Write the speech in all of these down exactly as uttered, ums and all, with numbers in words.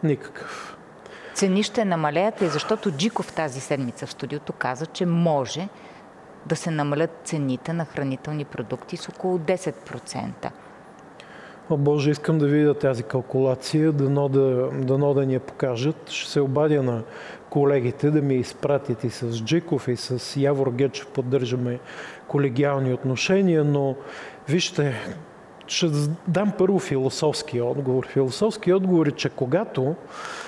никакъв. Цени ще намалеят ли? Защото Джиков тази седмица в студиото каза, че може да се намалят цените на хранителни продукти с около десет процента. О, Боже, искам да видя тази калкулация, дано да, дано да ни я покажат. Ще се обадя на колегите да ми изпратят и с Джиков, и с Явор Гечев поддържаме колегиални отношения, но вижте, ще дам първо философски отговор. Философски отговор е, че когато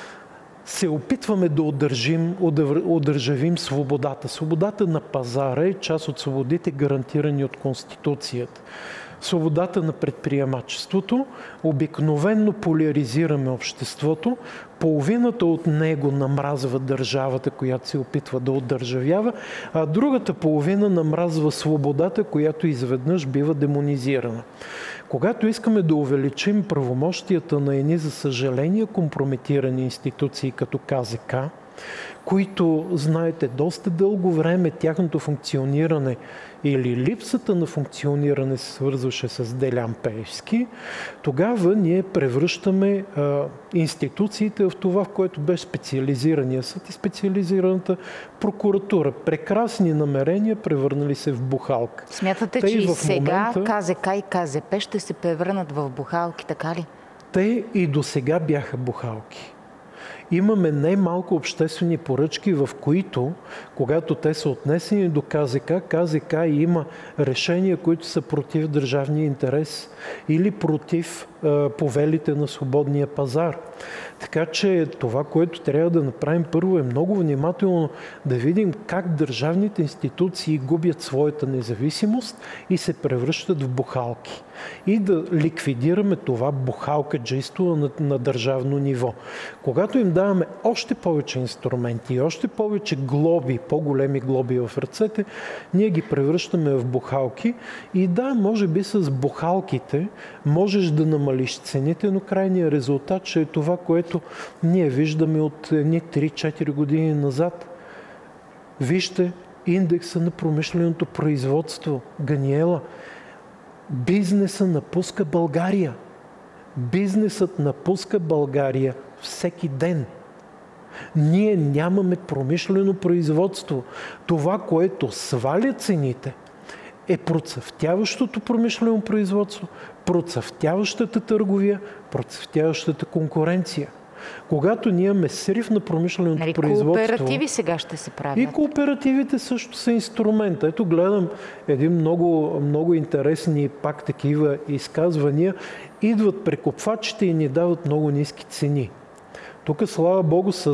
се опитваме да удържим, удържавим свободата. Свободата на пазара е част от свободите, гарантирани от Конституцията. Свободата на предприемачеството, обикновенно поляризираме обществото, половината от него намразва държавата, която се опитва да удържавява, а другата половина намразва свободата, която изведнъж бива демонизирана. Когато искаме да увеличим правомощията на едни, за съжаление, компрометирани институции като КЗК, които, знаете, доста дълго време тяхното функциониране или липсата на функциониране се свързваше с Делян Пеевски, тогава ние превръщаме а, институциите в това, в което беше специализирания съд и специализираната прокуратура. Прекрасни намерения превърнали се в бухалка. Смятате, Те че и сега момента... КЗК и КЗП ще се превърнат в бухалки, така ли? Те и до сега бяха бухалки. Имаме най-малко обществени поръчки, в които, когато те са отнесени до КЗК, КЗК има решения, които са против държавния интерес или против е, повелите на свободния пазар. Така че това, което трябва да направим първо, е много внимателно да видим как държавните институции губят своята независимост и се превръщат в бухалки. И да ликвидираме това бухалкаджийство на, на държавно ниво. Когато им даваме още повече инструменти и още повече глоби, по-големи глоби в ръцете, ние ги превръщаме в бухалки. И да, може би с бухалките можеш да намалиш цените, но крайният резултат ще е това, което ние виждаме от едни три-четири години назад. Вижте индекса на промишленото производство. Ганиела, бизнесът напуска България. Бизнесът напуска България всеки ден. Ние нямаме промишлено производство. Това, което сваля цените, е процъфтяващото промишлено производство, процъфтяващата търговия, процъфтяващата конкуренция. Когато ние имаме срив на промишленото нали, производство... Кооперативи сега ще се правят. И кооперативите също са инструмент. Ето гледам един много, много интересни пак такива изказвания. Идват прекупвачите и ни дават много ниски цени. Тук, слава Богу, с,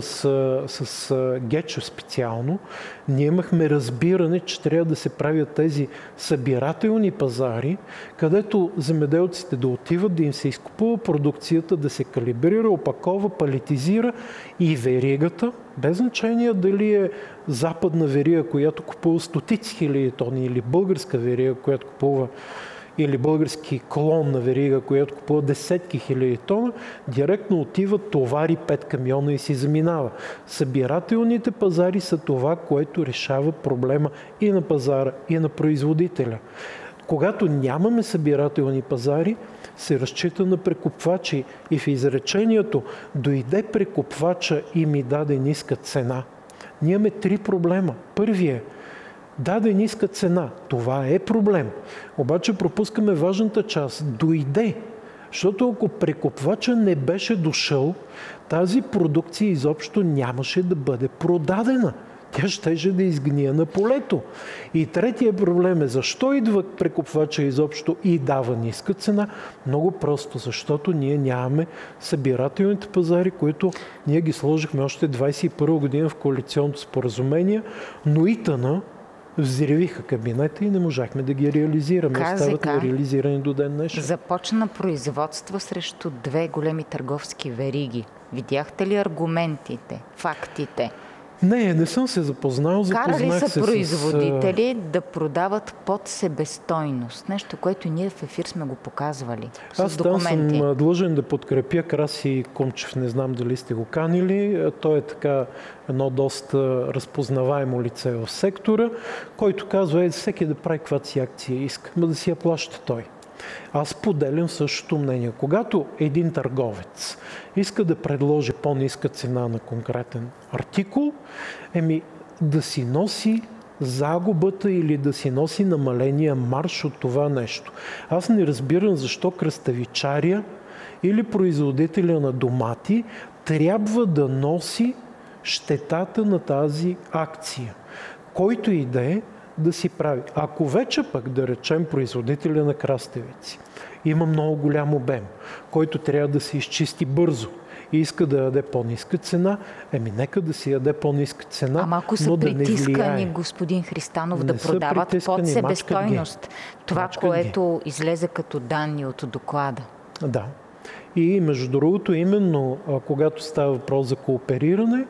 с Гечев специално, ние имахме разбиране, че трябва да се правят тези събирателни пазари, където земеделците да отиват, да им се изкупува продукцията, да се калибрира, опакова, палетизира и веригата, без значение дали е западна верига, която купува стотици хиляди тони, или българска верига, която купува или български клон на верига, която купува десетки хиляди тона, директно отива, товари пет камиона и си заминава. Събирателните пазари са това, което решава проблема и на пазара, и на производителя. Когато нямаме събирателни пазари, се разчита на прекупвачи и в изречението "дойде прекупвача и ми даде ниска цена", ние имаме три проблема. Първият е даде ниска цена. Това е проблем. Обаче пропускаме важната част. Дойде. Защото ако прекупвача не беше дошъл, тази продукция изобщо нямаше да бъде продадена. Тя щеше да изгния на полето. И третия проблем е защо идва прекупвача изобщо и дава ниска цена. Много просто, защото ние нямаме събирателните пазари, които ние ги сложихме още двадесет и първа година в коалиционното споразумение, но и тъна взривиха кабинета и не можахме да ги реализираме. КЗК остават нереализирани до ден днешен. Започна производство срещу две големи търговски вериги. Видяхте ли аргументите, фактите? Не, не съм се запознал. Карали са се производители с... да продават под себестойност. Нещо, което ние в ефир сме го показвали с Аз там документи. съм длъжен да подкрепя Краси Кумчев. Не знам дали сте го канили. Той е така едно доста разпознаваемо лице в сектора, който казва, е, всеки да прави каквато си акция иска, ма да си я плаща той. Аз поделям същото мнение. Когато един търговец иска да предложи по-ниска цена на конкретен артикул, еми да си носи загубата или да си носи намаления марж от това нещо. Аз не разбирам защо кръставичаря или производителя на домати трябва да носи щетата на тази акция. Който и да е, да си прави. Ако вече пък, да речем, производителя на краставици има много голям обем, който трябва да се изчисти бързо и иска да яде по-ниска цена, еми нека да си яде по-ниска цена, Ама ако са но да притискани, не господин Христанов, не да продават под себестойност. Това, мачкат което ги. излезе като данни от доклада. Да. И между другото, именно когато става въпрос за коопериране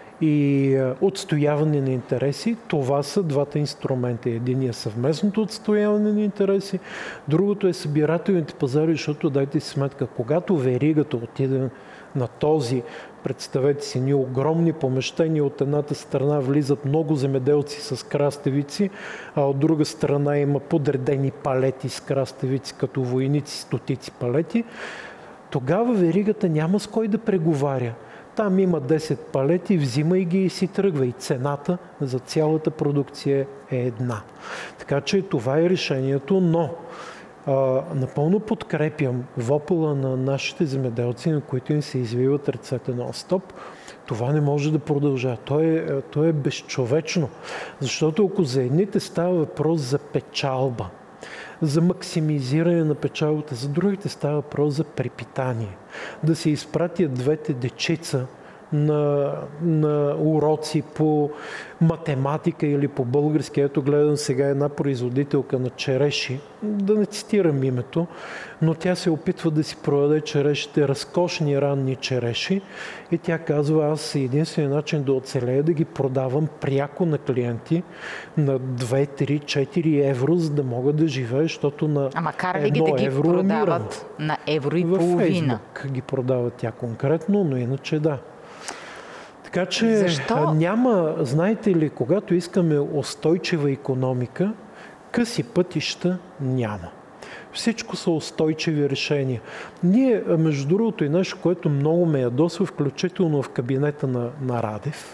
и отстояване на интереси, това са двата инструмента. Единият е съвместното отстояване на интереси, другото е събирателните пазари, защото дайте си сметка, когато веригата отиде на този, представете си, ние огромни помещения, от едната страна влизат много земеделци с краставици, а от друга страна има подредени палети с краставици, като войници, стотици палети, тогава веригата няма с кой да преговаря. Там има десет палети, взимай ги и си тръгва. И цената за цялата продукция е една. Така че това е решението, но а, напълно подкрепям вопъла на нашите земеделци, на които им се извиват ръцете нон-стоп. Това не може да продължа. То е, то е безчовечно. Защото ако за едните става въпрос за печалба, за максимизиране на печалбата, за другите става въпрос за препитание. Да се изпратят двете дечица на, на уроци по математика или по български. Ето гледам сега една производителка на череши, да не цитирам името, но тя се опитва да си продаде черешите, разкошни ранни череши, и тя казва, аз единственият начин да оцелея да ги продавам пряко на клиенти на две, три, четири евро, за да мога да живея, защото на Ама кара ли ги едно да ги евро продават умирам. на евро и Във половина? Фейсбук ги продава тя конкретно, но иначе да. Така че Защо? няма, знаете ли, когато искаме устойчива икономика, къси пътища няма. Всичко са устойчиви решения. Ние, между другото, и нещо, което много ме ядосва, включително в кабинета на, на Радев,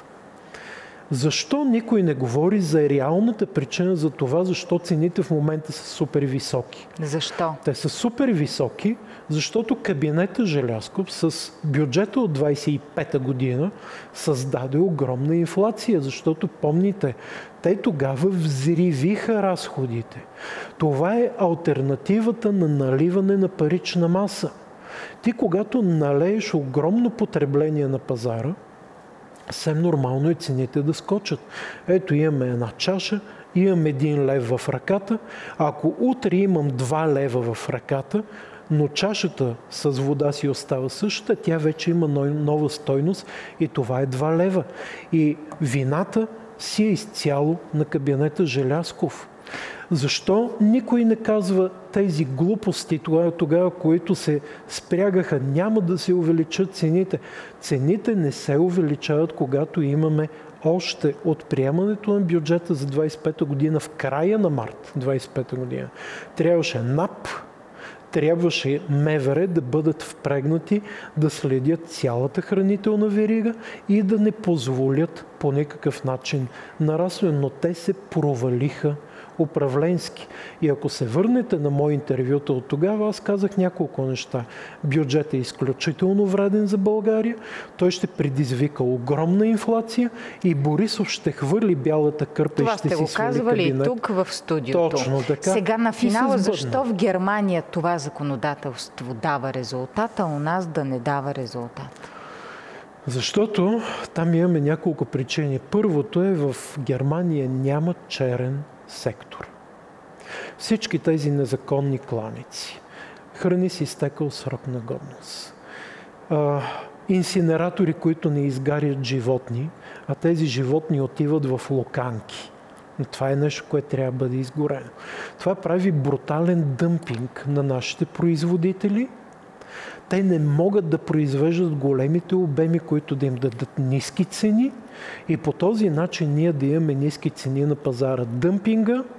защо никой не говори за реалната причина за това, защо цените в момента са супер високи? Защо? Те са супер високи, защото кабинета Желязков с бюджета от двадесет и пета година създаде огромна инфлация, защото помните, те тогава взривиха разходите. Това е алтернативата на наливане на парична маса. Ти когато налееш огромно потребление на пазара, съвсем нормално е цените да скочат. Ето имаме една чаша, имам един лев в ръката. Ако утре имам два лева в ръката, но чашата с вода си остава същата, тя вече има нова стойност и това е два лева. И вината си е изцяло на кабинета Желязков. Защо никой не казва тези глупости тогава, тогава, които се спрягаха, няма да се увеличат цените? Цените не се увеличават, когато имаме още от приемането на бюджета за двадесет и пета година, в края на март двадесет и пета година. Трябваше НАП, трябваше МВР да бъдат впрегнати да следят цялата хранителна верига и да не позволят по никакъв начин нарастване, но те се провалиха управленски. И ако се върнете на мое интервюта от тогава, аз казах няколко неща. Бюджетът е изключително вреден за България, той ще предизвика огромна инфлация и Борисов ще хвърли бялата кърпа и ще си свали кабинет. Това сте го казвали и тук в студиото. Точно така. Сега на финала, защо в Германия това законодателство дава резултат, а у нас да не дава резултат? Защото там имаме няколко причини. Първото е, в Германия няма черен сектор. Всички тези незаконни кланици, храни с изтекал срок на годност, а, инсинератори, които не изгарят животни, а тези животни отиват в локанки. Това е нещо, което трябва да бъде изгорено. Това прави брутален дъмпинг на нашите производители. Те не могат да произвеждат големите обеми, които да им дадат ниски цени, и по този начин ние да имаме ниски цени на пазара. Дъмпинга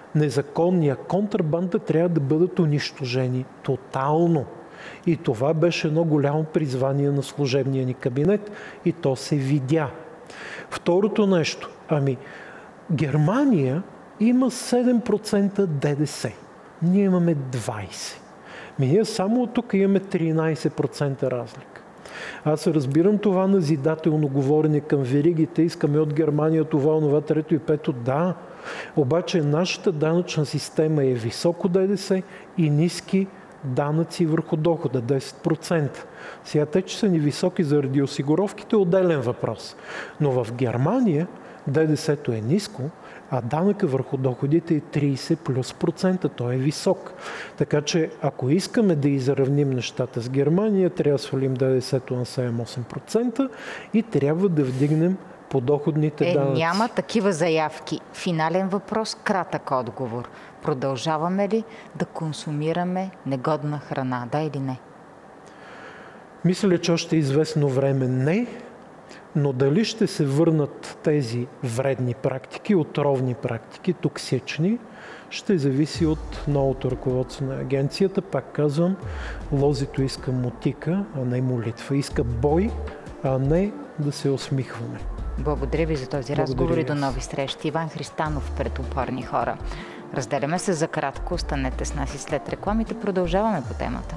незаконния контрабанда трябва да бъдат унищожени тотално. И това беше едно голямо призвание на служебния ни кабинет и то се видя. Второто нещо, ами Германия има седем процента ДДС. Ние имаме двайсет процента. Ми ние само от тук имаме тринайсет процента разлика. Аз разбирам това назидателно говорене към веригите, искаме от Германия това, онова, трето и пето, да. Обаче нашата данъчна система е високо ДДС и ниски данъци върху дохода, десет процента. Сега те, че са ни високи заради осигуровките, е отделен въпрос. Но в Германия ДДС-то е ниско, а данъка върху доходите е трийсет плюс процента. Той е висок. Така че, ако искаме да изравним нещата с Германия, трябва да свалим ДДС-то на седем-осем процента и трябва да вдигнем подоходните е, данъци. Няма такива заявки. Финален въпрос, кратък отговор. Продължаваме ли да консумираме негодна храна, да или не? Мисля, че още известно време не, но дали ще се върнат тези вредни практики, отровни практики, токсични, ще зависи от новото ръководство на агенцията. Пак казвам, лозито иска мотика, а не молитва. Иска бой, а не да се усмихваме. Благодаря ви за този разговор и до нови срещи. Иван Христанов пред Опорни хора. Разделяме се за кратко. Останете с нас и след рекламите. Продължаваме по темата.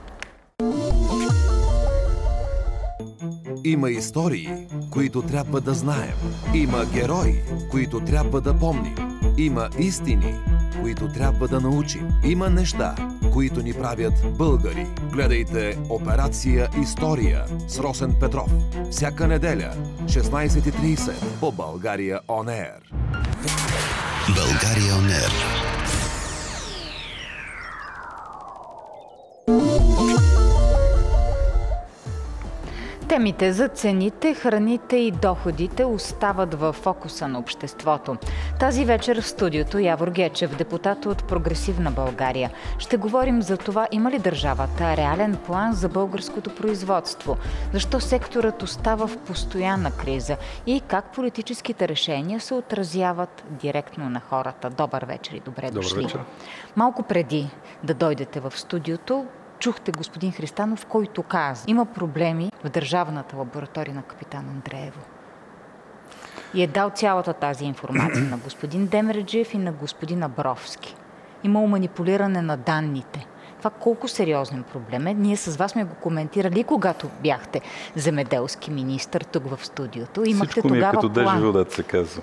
Има истории, които трябва да знаем. Има герои, които трябва да помним. Има истини, които трябва да научим. Има неща, които ни правят българи. Гледайте Операция История с Росен Петров. Всяка неделя, шестнайсет и трийсет по България Он Ер. България Он Ер. Темите за цените, храните и доходите остават в фокуса на обществото. Тази вечер в студиото Явор Гечев, депутат от Прогресивна България. Ще говорим за това, има ли държавата реален план за българското производство, защо секторът остава в постоянна криза и как политическите решения се отразяват директно на хората. Добър вечер и добре Добър дошли. вечер. Малко преди да дойдете в студиото, чухте господин Христанов, който каза, има проблеми в Държавната лаборатория на Капитан Андреево. И е дал цялата тази информация на господин Демерджиев и на господин Абровски. Имало манипулиране на данните. Това колко сериозен проблем е. Ние с вас сме го коментирали, когато бяхте земеделски министър тук в студиото. Имахте Всичко ми е тогава като план. дежавю, да се казва.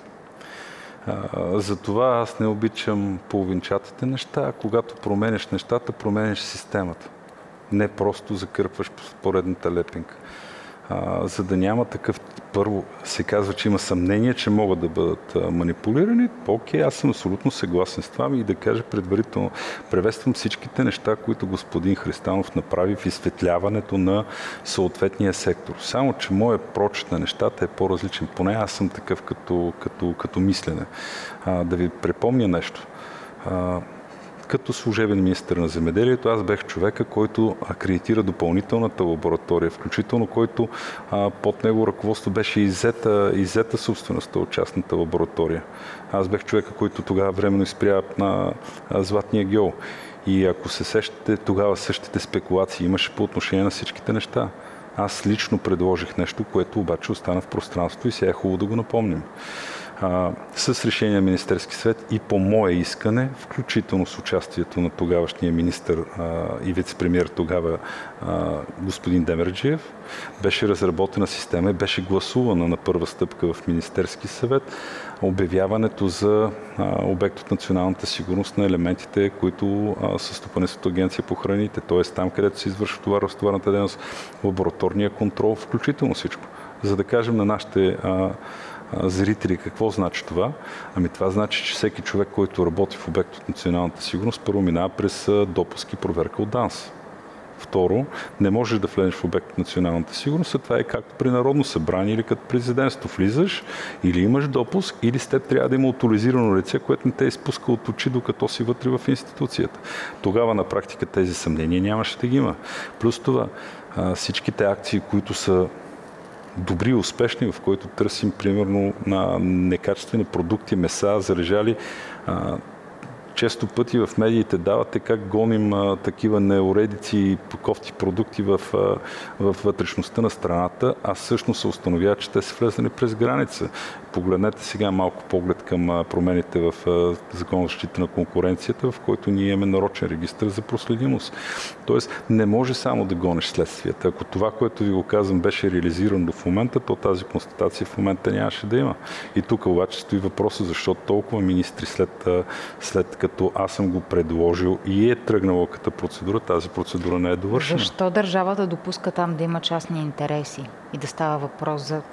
Затова аз не обичам половинчатите неща, а когато променеш нещата, променеш системата. Не просто закърпваш поредната лепинка. А, за да няма такъв... Първо се казва, че има съмнение, че могат да бъдат а, манипулирани. Окей, аз съм абсолютно съгласен с това и да кажа предварително, приветствам всичките неща, които господин Христанов направи в изсветляването на съответния сектор. Само, че моят прочит на нещата е по-различен. Поне аз съм такъв като, като, като мислене. А, да ви припомня нещо. А, Като служебен министър на земеделието, аз бях човека, който акредитира допълнителната лаборатория, включително който а, под него ръководство беше иззета, иззета собствеността от частната лаборатория. Аз бях човека, който тогава временно изпря на а, Златния гьол. И ако се сещате, тогава същите спекулации имаше по отношение на всичките неща. Аз лично предложих нещо, което обаче остана в пространството и сега е хубаво да го напомним. А, с решение на Министерски съвет и по мое искане, включително с участието на тогавашния министър а, и вице-премиер тогава а, господин Демерджиев, беше разработена система и беше гласувана на първа стъпка в Министерски съвет обявяването за а, обект от националната сигурност на елементите, които а, са стопанисват агенция по храните, т.е. там, където се извършва това разтоварната дейност, лабораторния контрол, включително всичко. За да кажем на нашите а, зрители какво значи това? Ами това значи, че всеки човек, който работи в обект от националната сигурност, първо минава през допуск и проверка от ДАНС. Второ, не можеш да влезеш в обект от националната сигурност, а това е както при Народно събрание или като президентство. Влизаш или имаш допуск, или с теб трябва да има авторизирано лице, което не те изпуска от очи, докато си вътре в институцията. Тогава на практика тези съмнения нямаше да ги има. Плюс това, всичките акции, които са добри и успешни, в които търсим, примерно, на некачествени продукти, меса, зарежали. често пъти в медиите давате как гоним а, такива неуредици и кофти продукти в, а, в вътрешността на страната, а всъщност се установява, че те са влезнали през граница. Погледнете сега малко поглед към а, промените в а, Закон за защита на конкуренцията, в който ние имаме нарочен регистр за проследимост. Тоест не може само да гониш следствията. Ако това, което ви го казвам, беше реализирано в момента, то тази констатация в момента нямаше да има. И тук обаче стои въпроса, защо толкова министри след, след като аз съм го предложил и е тръгнала като процедура, тази процедура не е довършена. Защо държавата допуска там да има частни интереси и да става въпрос за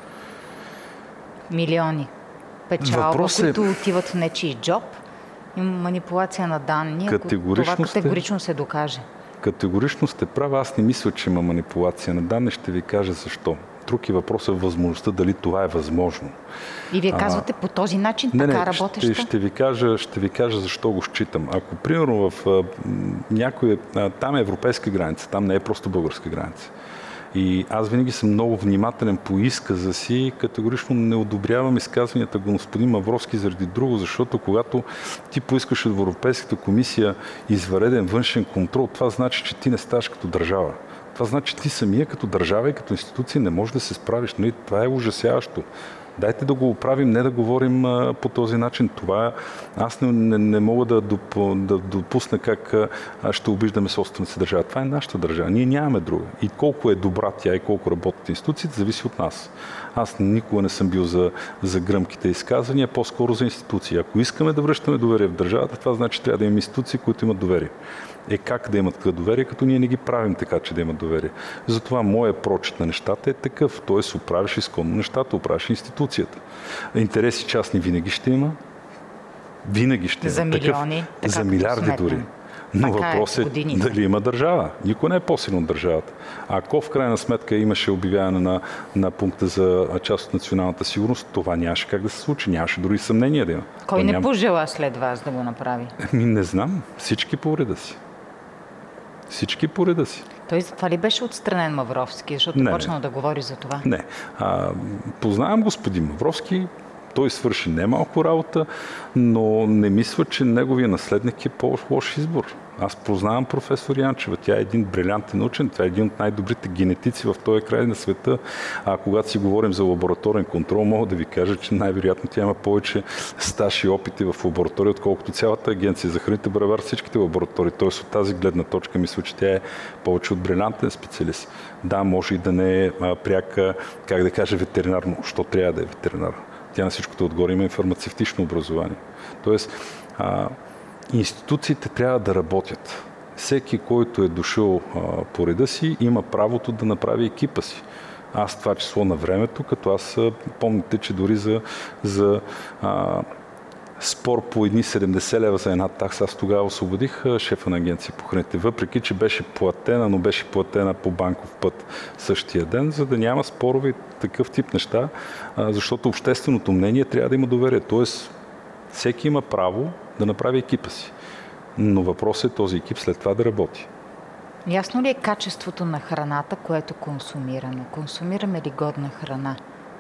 милиони печалба, Въпрос е... които отиват в нечий джоб и манипулация на данни, ако това категорично се докаже? Категорично сте права. Аз не мисля, че има манипулация на данни. Ще ви кажа защо. Друг е въпрос е възможността дали това е възможно. И вие казвате а, по този начин, не, така не, работеща? Ще, ще, ви кажа, ще ви кажа защо го считам. Ако, примерно, в а, някоя... А, там е европейска граница, там не е просто българска граница. И аз винаги съм много внимателен по изказа си, категорично не одобрявам изказванията на господин Мавровски заради друго, защото когато ти поискаш от Европейската комисия извънреден външен контрол, това значи, че ти не ставаш като държава. Това значи, че ти самия като държава и като институция не можеш да се справиш. Но и това е ужасяващо. Дайте да го оправим, не да говорим а, по този начин. Това аз не, не, не мога да, доп, да допусна как а, ще обиждаме собствената си държава. Това е нашата държава. Ние нямаме друга. И колко е добра тя и колко работят институциите, зависи от нас. Аз никога не съм бил за, за гръмките изказвания, по-скоро за институции. Ако искаме да връщаме доверие в държавата, това значи, че трябва да имаме институции, които имат доверие. Е как да имат доверие, като ние не ги правим така, че да имат доверие. Затова моя прочит на нещата е такъв. Т.е. оправиш изконно нещата, оправиш институцията. Интереси частни винаги ще има. Винаги ще има. За милиони. Такъв, за милиарди дори. Но въпросът е, е дали има държава. Никой не е по-силен от държавата. Ако в крайна сметка имаше обявяване на, на пункта за част от националната сигурност, това нямаше как да се случи. Нямаше дори съмнение да има. Кой То не няма... пожела след вас да го направи? Ами не знам. Всички по реда си. Всички по реда си. Той това ли беше отстранен Мавровски, защото не, почнал да говори за това? Не. А, познавам господин Мавровски, той свърши немалко работа, но не мисля, че неговия наследник е по-лош избор. Аз познавам професор Янчева. Тя е един брилянтен учен, тя е един от най-добрите генетици в този край на света. А когато си говорим за лабораторен контрол, мога да ви кажа, че най-вероятно тя има повече стаж и опити в лаборатория, отколкото цялата агенция за храните Бравар, всичките лаборатории. Тоест от тази гледна точка мисля, че тя е повече от брилянтен специалист. Да, може и да не е пряка, как да кажа, ветеринарно. Що трябва да е ветеринар? Тя на всичкото отгоре има и фармацевтично образование. Тоест, а, институциите трябва да работят. Всеки, който е дошъл а, по реда си, има правото да направи екипа си. Аз това число на времето, като аз а, помните, че дори за, за а, спор по едни седемдесет лева за една такса, аз тогава освободих а, шефа на агенция по храните, въпреки че беше платена, но беше платена по банков път същия ден, за да няма спорове и такъв тип неща, а, защото общественото мнение трябва да има доверие. Тоест, всеки има право да направи екипа си. Но въпросът е този екип след това да работи. Ясно ли е качеството на храната, което консумираме? Консумираме ли годна храна?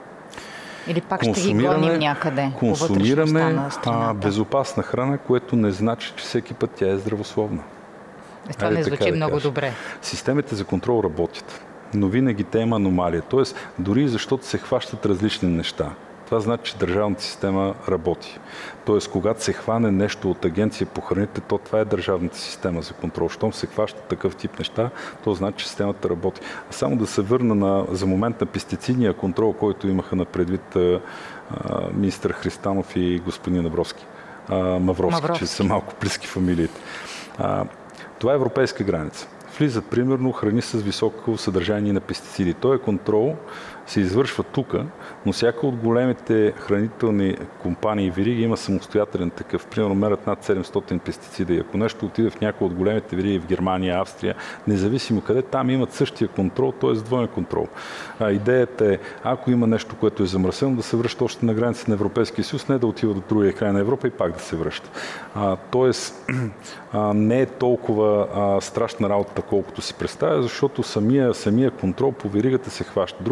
Или пак ще ги гоним някъде по вътрешността на страната? Консумираме безопасна храна, което не значи, че всеки път тя е здравословна. Е, това не звучи да много кажа. Добре. Системите за контрол работят, но винаги те има аномалия. Тоест, дори защото се хващат различни неща. Това значи, че държавната система работи. Тоест, когато се хване нещо от агенция по храните, то това е държавната система за контрол. Щом се хващат такъв тип неща, то значи, че системата работи. А само да се върна на, за момент на пестицидния контрол, който имаха на предвид а, министър Христанов и господин Мавровски. А, Мавровски, Мавровски, че са малко близки фамилиите. А, това е европейска граница. Влизат, примерно, храни с високо съдържание на пестициди. Той контрол се извършва тук, но всяка от големите хранителни компании и вериги има самостоятелен такъв. Примерно мерят над седемстотин пестицида и ако нещо отиде в някои от големите вериги в Германия, Австрия, независимо къде, там имат същия контрол, т.е. двоен контрол. А, идеята е, ако има нещо, което е замърсено, да се връща още на границата на Европейския съюз, не да отива до другия край на Европа и пак да се връща. А, тоест, а, не е толкова а, страшна работа, колкото си представя, защото самия, самия контрол по веригата се хваща. Друг е въпрос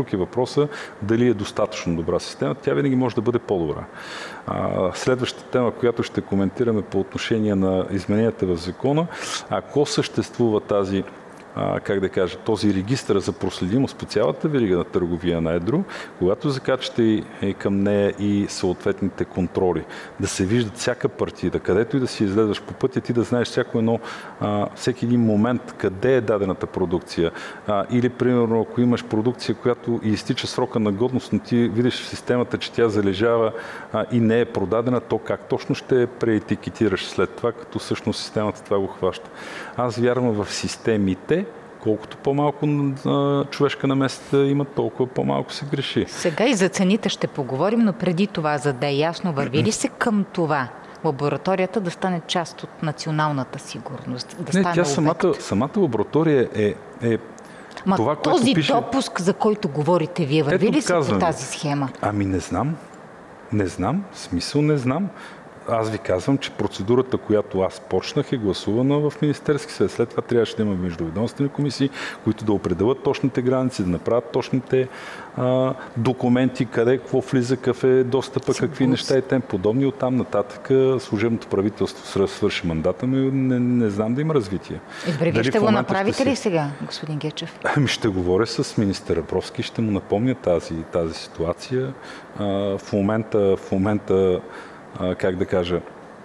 въпроса дали е достатъчно добра система. Тя винаги може да бъде по-добра. Следващата тема, която ще коментираме по отношение на измененията в закона, ако съществува тази как да кажа, този регистър за проследимост по цялата верига на търговия на едро, когато закачате и към нея и съответните контроли, да се виждат всяка партида, където и да си излезеш по пътя, ти да знаеш всяко едно, а, всеки един момент къде е дадената продукция. А, или, примерно, ако имаш продукция, която и изтича срока на годност, но ти видиш в системата, че тя залежава а, и не е продадена, то как точно ще преетикетираш след това, като всъщност системата това го хваща. Аз вярвам в системите. Колкото по-малко човешка намеса има, толкова по-малко се греши. Сега и за цените ще поговорим, но преди това, за да е ясно, върви ли се към това лабораторията да стане част от националната сигурност? Да Не, стане тя самата, самата лаборатория е, е Ма това, този което пише... допуск, за който говорите вие, върви ли се по тази схема? Ами не знам. Не знам. В смисъл не знам. Аз ви казвам, че процедурата, която аз почнах, е гласувана в Министерски съвет. След това трябваше да има междуведомствени комисии, които да определят точните граници, да направят точните а, документи, къде, какво влиза, какъв е достъпа, какви неща и тем подобни. Оттам нататък служебното правителство свърши мандата, но не, не знам да има развитие. Добре, вие ще го направите ще ли сега, господин Гечев? Ами ще говоря с министър Абровски, ще му напомня тази, тази ситуация. А, в момента, в момента как да кажа,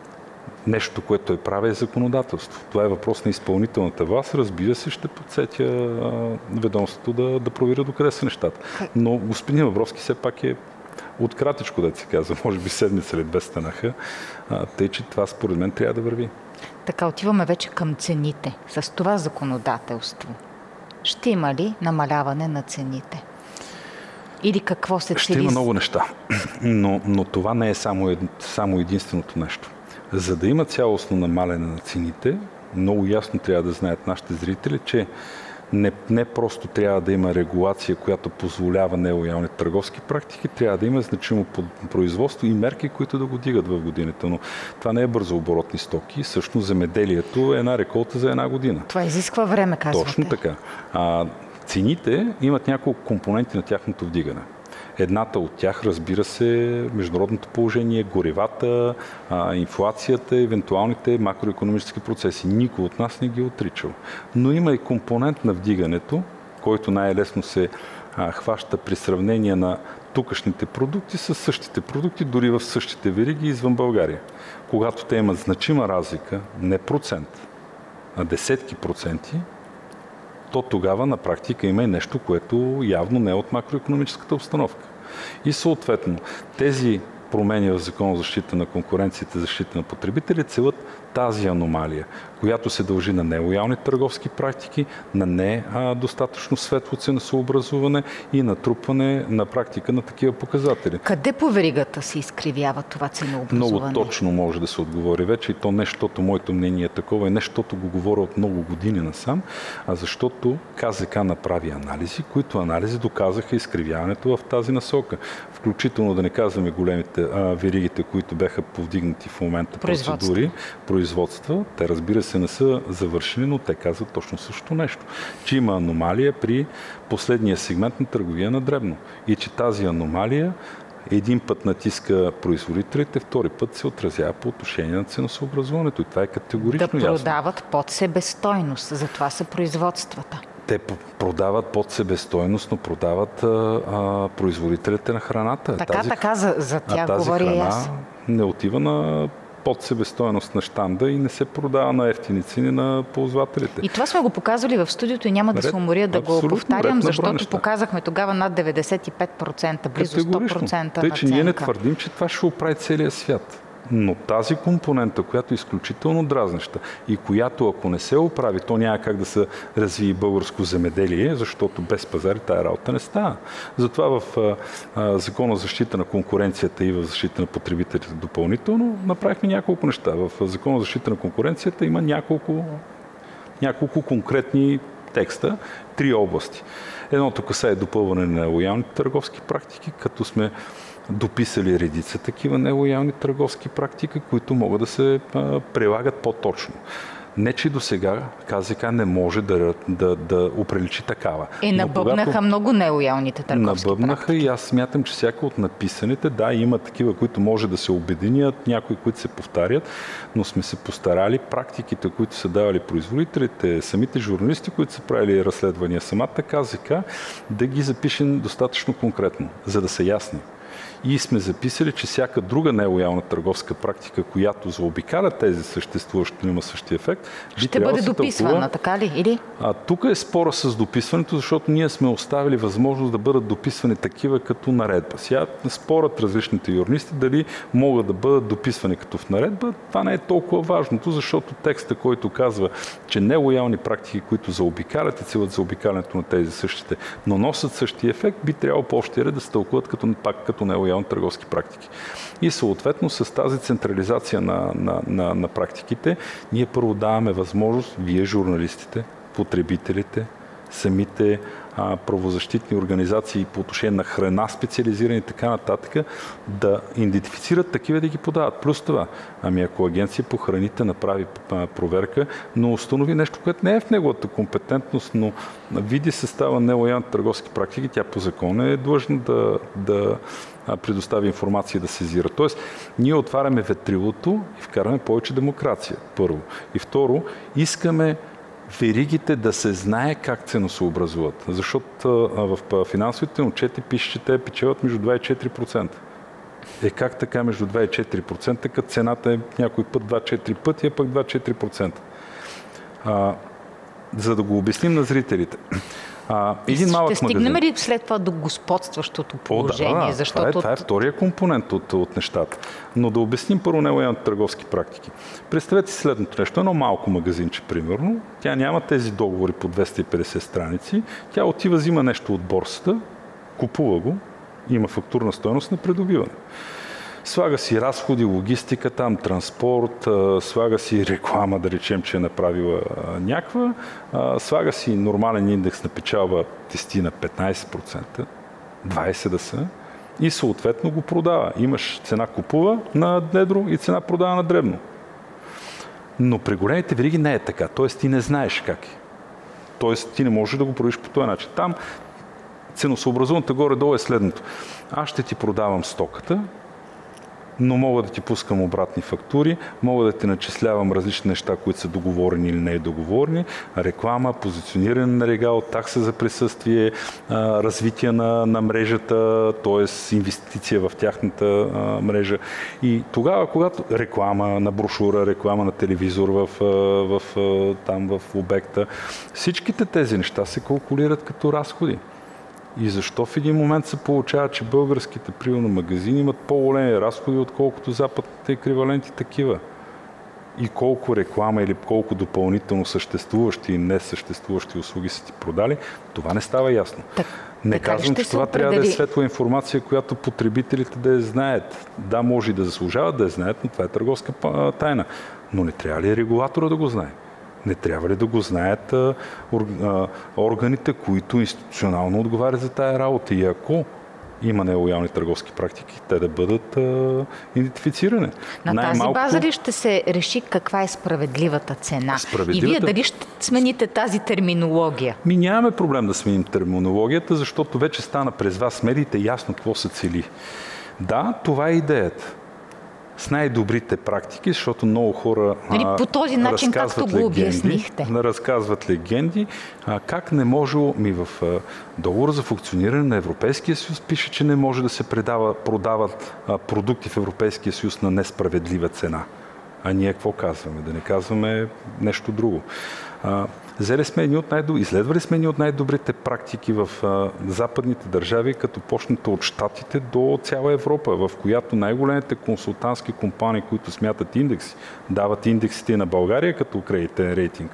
нещо, което е прави е законодателство. Това е въпрос на изпълнителната власт. Разбира се, ще подсетя ведомството да, да проверя докъде са нещата. Но господин Абровски все пак е откратичко, да се казва, може би седмица или две станаха, тъй че това според мен трябва да върви. Така, отиваме вече към цените. С това законодателство ще има ли намаляване на цените? Или какво се цели? Ще има много неща, но, но това не е само, ед, само единственото нещо. За да има цялостно намаляне на цените, много ясно трябва да знаят нашите зрители, че не, не просто трябва да има регулация, която позволява нелоялни търговски практики, трябва да има значимо производство и мерки, които да го дигат в годината. Но това не е бързооборотни стоки. Всъщност земеделието е една реколта за една година. Това изисква време, казвате. Точно така. А, цените имат няколко компоненти на тяхното вдигане. Едната от тях, разбира се, международното положение, горивата, инфлацията, евентуалните макроекономически процеси. Никой от нас не ги е отричал. Но има и компонент на вдигането, който най-лесно се а, хваща при сравнение на тукашните продукти с същите продукти, дори в същите вериги извън България. Когато те имат значима разлика, не процент, а десетки проценти, то тогава на практика има и нещо, което явно не е от макроекономическата обстановка. И съответно, тези промени в Закона за защита на конкуренцията и защита на потребители целят тази аномалия, която се дължи на нелоялни търговски практики, на недостатъчно светло ценосъобразуване и натрупване на практика на такива показатели. Къде по веригата се изкривява това ценообразуване? Много точно може да се отговори вече и то не защото моето мнение е такова, и не защото го говоря от много години насам, а защото КЗК направи анализи, които анализи доказаха изкривяването в тази насока. Включително да не казваме големите а, веригите, които бяха повдигнати в момента процедури, производства. Те, разбира се, не са завършени, но те казват точно също нещо. Че има аномалия при последния сегмент на търговия на дребно. И че тази аномалия един път натиска производителите, втори път се отразява по отношение на ценосъобразуването. И това е категорично ясно. Да продават ясно. Под себестойност. Затова са производствата. Те продават под себестойност, но продават а, а, производителите на храната. Така, тази, така, за, за тях тази говоря храна и аз. Не отива на под себестойност на щанда и не се продава на ефтини цени на ползвателите. И това сме го показвали в студиото и няма ред, да се уморя да го повтарям, защото показахме тогава над деветдесет и пет процента, близо сто процента Тъй, наценка. че ние не твърдим, че това ще оправи целия свят. Но тази компонента, която е изключително дразнеща и която, ако не се оправи, то няма как да се развие българско земеделие, защото без пазари тая работа не става. Затова в а, а, Закона за защита на конкуренцията и в защита на потребителите допълнително направихме няколко неща. В Закона за защита на конкуренцията има няколко, няколко конкретни текста, три области. Едното касае допълване на лоялните търговски практики, като сме дописали редица такива нелоялни търговски практики, които могат да се а, прилагат по-точно. Не, че до сега КЗК не може да, да, да оприличи такава. Е, набъбнаха когато... много нелоялните търговски Набъбнаха практики. И аз смятам, че всяка от написаните, да, има такива, които може да се обединят, някои, които се повтарят, но сме се постарали практиките, които са давали производителите, самите журналисти, които са правили разследвания, самата КЗК, да ги запишем достатъчно конкретно, за да са ясни. И сме записали, че всяка друга нелоялна търговска практика, която заобикаля тези съществуващи, но има същия ефект, ще бъде да дописвана, тълкува. Така ли? Или? А, тук е спора с дописването, защото ние сме оставили възможност да бъдат дописвани такива като наредба. Сега спорят различните юристи дали могат да бъдат дописвани като в наредба. Това не е толкова важното, защото текста, който казва, че нелоялни практики, които заобикалят и целят заобикалянето на тези същите, но носят същия ефект, би трябвало по общия ред да се тълкуват като, пак като нелоялни търговски практики. И съответно с тази централизация на, на, на, на практиките, ние първо даваме възможност, вие журналистите, потребителите, самите а, правозащитни организации по отношение на храна, специализирани и така нататък, да идентифицират такива да ги подават. Плюс това, ами ако агенция по храните направи проверка, но установи нещо, което не е в неговата компетентност, но види състава нелоялни търговски практики, тя по закон е длъжна да, да предостави информация и да сезира. Тоест, ние отваряме ветрилото и вкараме повече демокрация, първо. И второ, искаме веригите да се знае как ценосъобразуват. Защото в финансовите отчети пише, че те печелят между два и четири процента. Е как така между два и четири процента, като цената е някой път два-четири пъти, а пък два-четири процента. А, за да го обясним на зрителите. А, един ще малък стигнем магазин. ли след това до господстващото положение? О, да, да, защото... това, е, това е втория компонент от, от нещата. Но да обясним първо нелоялните търговски практики. Представете си следното нещо. Едно малко магазинче, примерно. Тя няма тези договори по двеста и петдесет страници. Тя отива, взима нещо от борсата, купува го, има фактурна стойност на придобиване. Слага си разходи, логистика, там транспорт, слага си реклама, да речем, че е направила някаква, слага си нормален индекс на печалба десет на петнайсет процента, двайсет да са, и съответно го продава. Имаш цена купува на едро и цена продава на дребно. Но при големите вериги не е така, т.е. ти не знаеш как е. Т.е. ти не можеш да го продиш по този начин. Там ценосъобразуваната горе-долу е следното. Аз ще ти продавам стоката, но мога да ти пускам обратни фактури, мога да ти начислявам различни неща, които са договорени или не е договорени, реклама, позициониране на регал, такса за присъствие, развитие на, на мрежата, т.е. инвестиция в тяхната а, мрежа. И тогава, когато реклама на брошура, реклама на телевизор в, в, в, там в обекта, всичките тези неща се калкулират като разходи. И защо в един момент се получава, че българските примерно магазини имат по-големи разходи, отколкото западните еквиваленти такива? И колко реклама или колко допълнително съществуващи и несъществуващи услуги са ти продали, това не става ясно. Так, не казвам, че това определи... трябва да е светла информация, която потребителите да я знаят. Да, може и да заслужават да я знаят, но това е търговска тайна. Но не трябва ли регулатора да го знае? Не трябва ли да го знаят а, а, органите, които институционално отговарят за тая работа? И ако има нелоялни търговски практики, те да бъдат а, идентифицирани. На Най-малкото... тази база ли ще се реши каква е справедливата цена? Справедливата... И вие дали ще смените тази терминология? Ми нямаме проблем да сменим терминологията, защото вече стана през вас медиите ясно какво се цели. Да, това е идеята. С най-добрите практики, защото много хора нали, по този начин, както го обяснихте. Разказват легенди. А, как не може, ми в а, договора за функциониране на Европейския съюз пише, че не може да се предава, продават а, продукти в Европейския съюз на несправедлива цена. А ние какво казваме? Да не казваме нещо друго. А, взели сме едни от най-добри, изследвали сме едни от най-добрите практики в а, западните държави, като почнете от Щатите до цяла Европа, в която най-големите консултантски компании, които смятат индекси, дават индексите на България като кредитен рейтинг.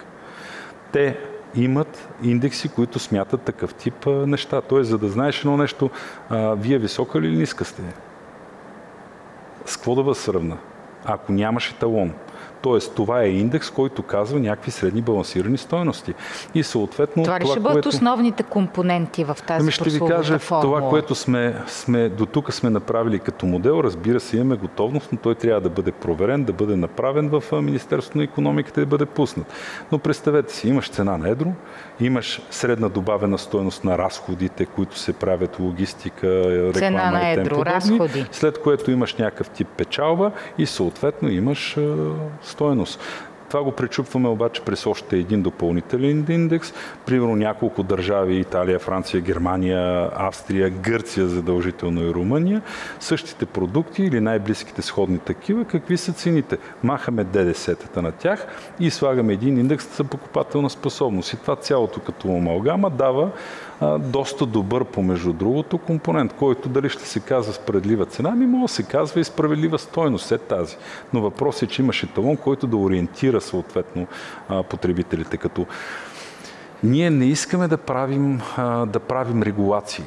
Те имат индекси, които смятат такъв тип а, неща. Тоест, за да знаеш едно нещо, а, вие висока ли или ниска сте? С какво да възсръвна? ако нямаш еталон. Тоест, това е индекс, който казва някакви средни балансирани стойности. И съответно... Това ли това, ще бъдат което... основните компоненти в тази ами ще ви кажа, формула? Това, което сме, сме, до тук сме направили като модел, разбира се, имаме готовност, но той трябва да бъде проверен, да бъде направен в Министерството на икономиката и да бъде пуснат. Но представете си, имаш цена на едро, имаш средна добавена стойност на разходите, които се правят логистика, реклама цена на едро, разходи. След което имаш някакъв тип печалба и съответно имаш стойност. Това го пречупваме обаче през още един допълнителен индекс. Примерно няколко държави, Италия, Франция, Германия, Австрия, Гърция задължително и Румъния, същите продукти или най-близките сходни такива, какви са цените. Махаме ДДС-тата на тях и слагаме един индекс за покупателна способност. И това цялото като амалгама дава а, доста добър, помежду другото, компонент, който дали ще се казва справедлива цена, ми може да се казва и справедлива стойност, е тази. Но въпросът е, че имаш еталон, който да ориентира съответно потребителите. Като ние не искаме да правим, да правим регулации.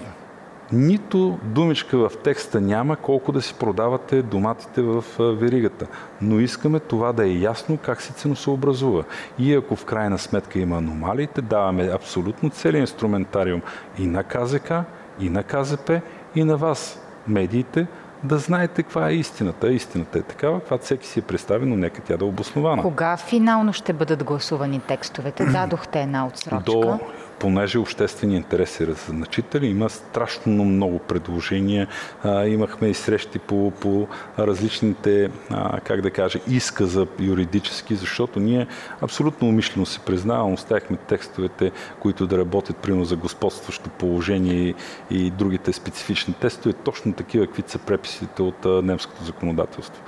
Нито думичка в текста няма колко да си продавате доматите в веригата. Но искаме това да е ясно как се ценосъобразува. И ако в крайна сметка има аномалиите, даваме абсолютно целият инструментариум и на КЗК, и на КЗП, и на вас, медиите, да знаете каква е истината. Истината е такава, каквато всеки си е представи, но нека тя да е обоснована. Кога финално ще бъдат гласувани текстовете? Дадохте една отсрочка. До, понеже обществени интереси са значители, има страшно много предложения. А, имахме и срещи по, по различните, а, как да кажа, изказа юридически, защото ние абсолютно умишлено се признавам, оставихме текстовете, които да работят примерно за господстващо положение и, и другите специфични тестове, точно такива, каквито са преписите от а, немското законодателство.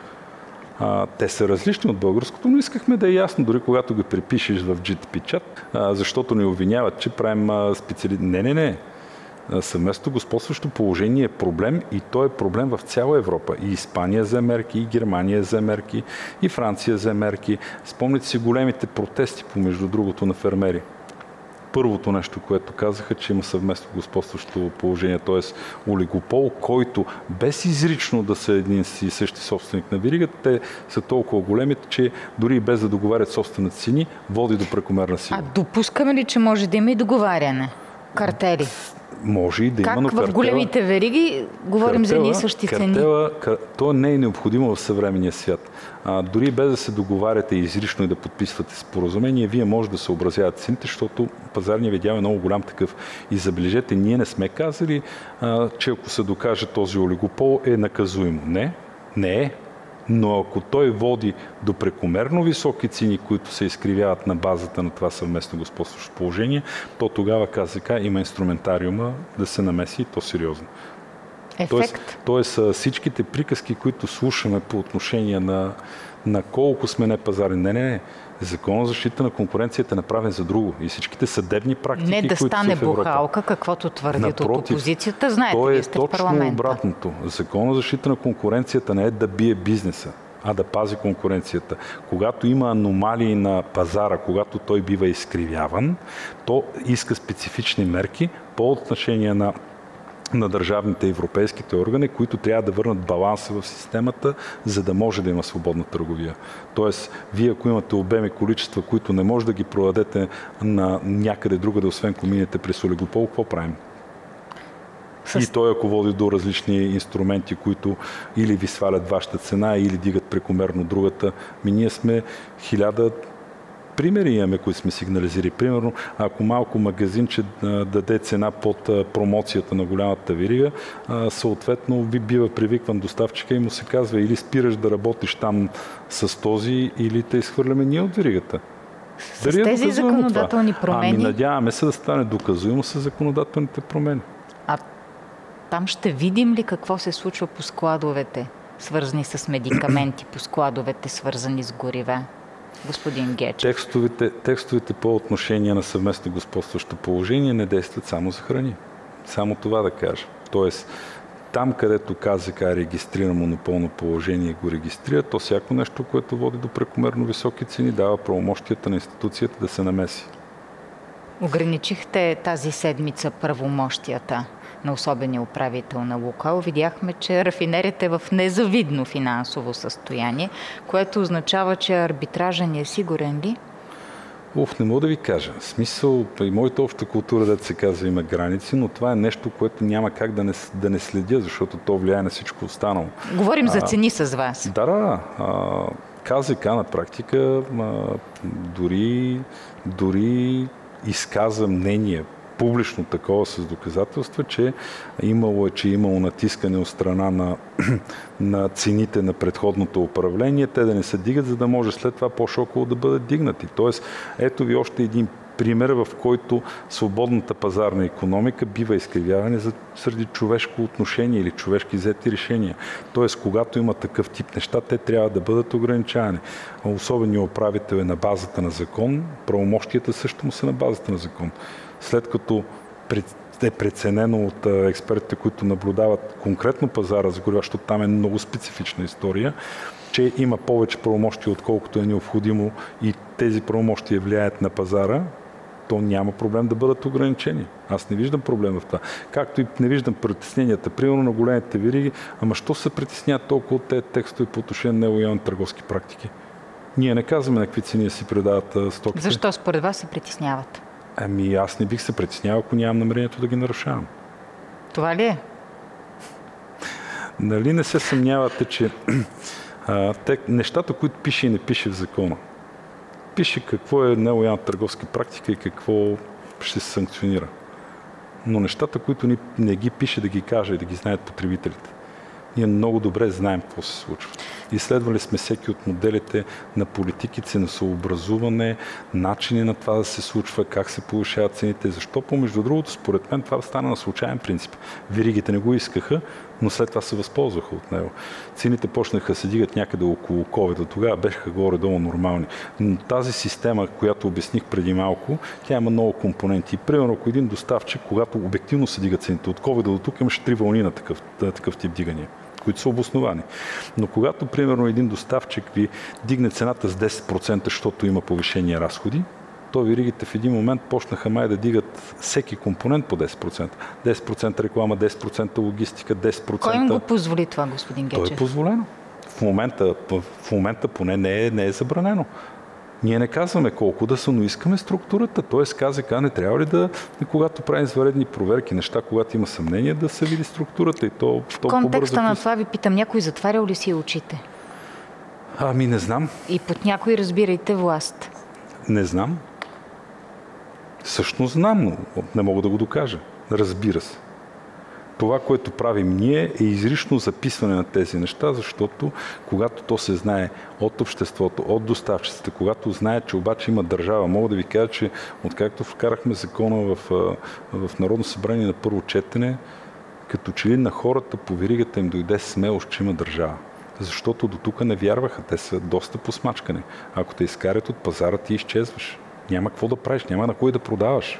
А, те са различни от българското, но искахме да е ясно, дори когато го припишеш в джи ти пи чат, а, защото ни обвиняват, че правим специали... Не, не, не. Съвместно господстващо положение е проблем и то е проблем в цяла Европа. И Испания взе мерки, и Германия взе мерки, и Франция взе мерки. Спомните си големите протести, помежду другото, на фермери. Първото нещо, което казаха, че има съвместно господстващо положение, т.е. олигопол, който без изрично да са един си същи собственик на веригата, те са толкова големите, че дори и без да договарят собствените цени, води до прекомерна сила. А допускаме ли, че може да има и договаряне? Картели? Може и да как има, но в картела... големите вериги говорим картела, за едни и същи цени? Картела, то не е необходимо в съвременния свят. А, дори без да се договаряте изрично и да подписвате споразумение, вие може да съобразявате цените, защото пазарният видял е много голям такъв. И забележете, ние не сме казали, а, че ако се докаже този олигопол е наказуемо. Не, не е. Но ако той води до прекомерно високи цени, които се изкривяват на базата на това съвместно господстващо положение, то тогава КЗК има инструментариума да се намеси и то сериозно. Ефект? Тоест, тоест всичките приказки, които слушаме по отношение на, на колко сме непазарни, не, не, не. Закон за защита на конкуренцията е направен за друго. И всичките съдебни практики, не да които стане са в Европа, бухалка, каквото твърдят напротив, от опозицията. Знаете, то е вие сте в парламента. точно обратното. Закон за защита на конкуренцията не е да бие бизнеса, а да пази конкуренцията. Когато има аномалии на пазара, когато той бива изкривяван, то иска специфични мерки по отношение на на държавните европейските органи, които трябва да върнат баланса в системата, за да може да има свободна търговия. Тоест, вие ако имате обеми количества, които не може да ги продадете на някъде другаде, освен ако минете през олигопол, какво правим? С... И той ако води до различни инструменти, които или ви свалят вашата цена, или дигат прекомерно другата, ми ние сме хиляда примери имаме, които сме сигнализирали. Примерно, ако малко магазинче даде цена под промоцията на голямата верига, съответно ви бива привикван доставчика и му се казва или спираш да работиш там с този, или те изхвърляме ние от веригата. С Дали тези е законодателни това? промени? Ами надяваме се да стане доказуемо с законодателните промени. А там ще видим ли какво се случва по складовете, свързани с медикаменти, по складовете, свързани с горива? Господин Гечев. Текстовете, текстовете по отношение на съвместно господстващо положение не действат само за храни. Само това да кажа. Тоест, там, където КЗК регистрира монополно положение и го регистрира, то всяко нещо, което води до прекомерно високи цени, дава правомощията на институцията да се намеси. Ограничихте тази седмица правомощията на особения управител на Лукойл, видяхме, че рафинерията е в незавидно финансово състояние, което означава, че арбитражът ни е сигурен ли? Уф, не мога да ви кажа. В смисъл, и моята обща култура, да се казва, има граници, но това е нещо, което няма как да не, да не следя, защото то влияе на всичко останало. Говорим а, за цени с вас. Да, да. А, КЗК на практика а, дори, дори изказа мнение, публично такова с доказателства, че имало, че имало натискане от страна на, на цените на предходното управление, те да не се дигат, за да може след това по-шоково да бъдат дигнати. Тоест, ето ви още един пример, в който свободната пазарна икономика бива изкривяване заради човешко отношение или човешки взети решения. Тоест, когато има такъв тип неща, те трябва да бъдат ограничавани. Особеният управител е на базата на закон, правомощията също му са на базата на закон. След като е преценено от експертите, които наблюдават конкретно пазара за горива, защото там е много специфична история, че има повече правомощия, отколкото е необходимо и тези правомощия влияят на пазара, то няма проблем да бъдат ограничени. Аз не виждам проблем в това. Както и не виждам притесненията, примерно на големите вериги, ама що се притесняват толкова от тези текстове по отношение на нелоялни търговски практики? Ние не казваме на какви цени си предават стоките. Защо според вас се притесняват? Ами аз не бих се притеснявал, ако нямам намерението да ги нарушавам. Това ли е? Нали не се съмнявате, че а, те, нещата, които пише и не пише в закона. Пише какво е нелоялна търговска практика и какво ще се санкционира. Но нещата, които ни, не ги пише да ги каже и да ги знаят потребителите. Ние много добре знаем какво се случва. Изследвали сме всеки от моделите на политики, ценосъобразуване, начини на това да се случва, как се повишават цените. Защо? Помежду другото, според мен това стана на случайен принцип. Веригите не го искаха, но след това се възползваха от него. Цените почнаха да се дигат някъде около ковид. Тогава бяха горе-долу нормални. Но тази система, която обясних преди малко, тя има много компоненти. Примерно, ако един доставчик, когато обективно се дигат цените от ковид до тук, имаше три вълни на такъв, такъв тип дигания, които са обосновани. Но когато, примерно, един доставчик ви дигне цената с десет процента, защото има повишени разходи, то веригите в един момент почнаха май да дигат всеки компонент по десет процента. десет процента реклама, десет процента логистика, десет процента... Кой им го позволи това, господин Гечев? То е позволено. В момента, в момента поне не е, не е забранено. Ние не казваме колко да са, но искаме структурата. Тоест КЗК не трябва ли да, когато правим извънредни проверки, неща, когато има съмнение, да се види структурата и то, в то контекста на това ви питам, някой затварял ли си очите? Ами не знам. И под някой разбирайте власт. Не знам. Всъщност знам, но не мога да го докажа. Разбира се. Това, което правим ние, е изрично записване на тези неща, защото когато то се знае от обществото, от доставчиците, когато знае, че обаче има държава, мога да ви кажа, че откакто вкарахме закона в, в Народно събрание на първо четене, като че ли на хората по веригата им дойде смелост, че има държава. Защото до тук не вярваха. Те са доста посмачкани. Ако те изкарят от пазара, ти изчезваш. Няма какво да правиш, няма на кой да продаваш.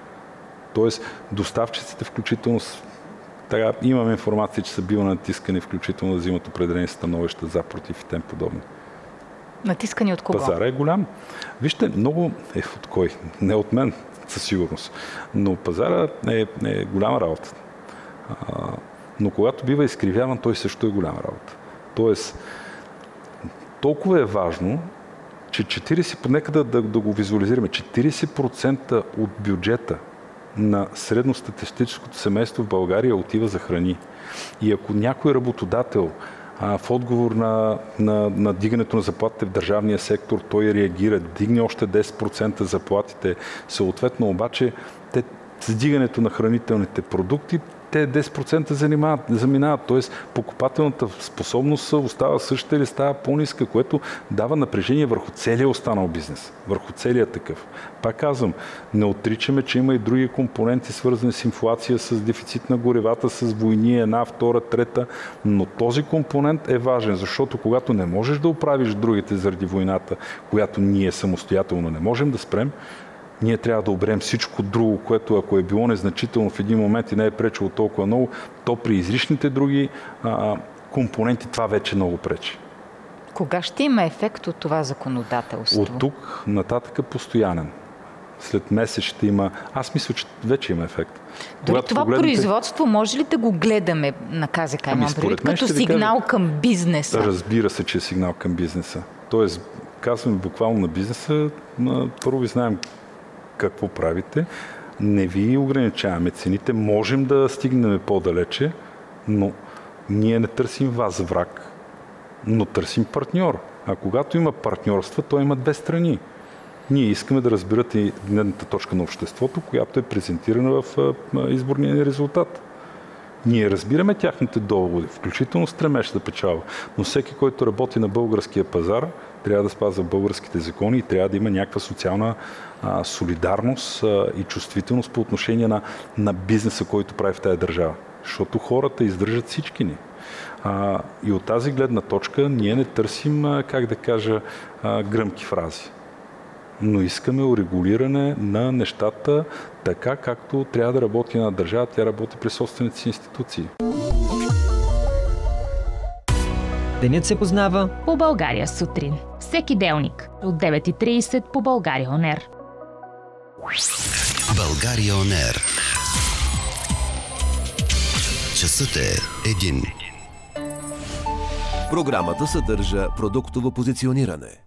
Тоест, доставчиците включително така, имам информация, че са били натискани, включително да взимат определени становища за, против и тем подобни. Натискани от кого? Пазара е голям. Вижте, много е от кой? Не от мен, със сигурност. Но пазара е, е голяма работа. А, но когато бива изкривяван, той също е голяма работа. Тоест, толкова е важно, че четиридесет, нека да, да, да го визуализираме, четиридесет процента от бюджета на средностатистическото семейство в България отива за храни. И ако някой работодател а, в отговор на, на, на дигането на заплатите в държавния сектор, той реагира, дигне още десет процента заплатите, съответно обаче те, с дигането на хранителните продукти, те десет процента занимават, заминават, т.е. покупателната способност остава същата или става по-ниска, което дава напрежение върху целия останал бизнес, върху целия такъв. Пак казвам, не отричаме, че има и други компоненти, свързани с инфлация, с дефицит на горевата, с войни, една, втора, трета, но този компонент е важен, защото когато не можеш да оправиш другите заради войната, която ние самостоятелно не можем да спрем, ние трябва да оберем всичко друго, което ако е било незначително в един момент и не е пречило толкова много, то при изричните други а, компоненти това вече много пречи. Кога ще има ефект от това законодателство? От тук нататък постоянен. След месец ще има... Аз мисля, че вече има ефект. Дори когато това погледнете... производство може ли да го гледаме на КЗК, ами, предвид, като сигнал кажа, към бизнеса? Разбира се, че е сигнал към бизнеса. Тоест, казваме буквално на бизнеса, първо ви знаем какво правите, не ви ограничаваме цените, можем да стигнем по-далече, но ние не търсим вас враг, но търсим партньор. А когато има партньорства, то има две страни. Ние искаме да разбирате и гледната точка на обществото, която е презентирана в изборния ни резултат. Ние разбираме тяхните доводи, включително стремеж да печава, но всеки, който работи на българския пазар, трябва да спазва българските закони и трябва да има някаква социална а, солидарност а, и чувствителност по отношение на, на бизнеса, който прави в тази държава. Защото хората издържат всички ни. А, и от тази гледна точка ние не търсим, а, как да кажа, а, гръмки фрази. Но искаме урегулиране на нещата така, както трябва да работи една държава, тя работи при собствените си институции. Денят се познава по България сутрин. Всеки делник от девет и трийсет по България Он Ер. България Он Ер. Часът е един. Програмата съдържа продуктово позициониране.